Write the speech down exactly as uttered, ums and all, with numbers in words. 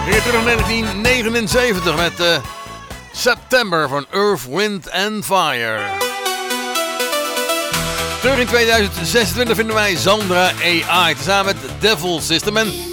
Weer terug in negentien negenenzeventig met uh, September van Earth, Wind and Fire. Terug in tweeduizend zesentwintig vinden wij Sandra A I tezamen met Devil System en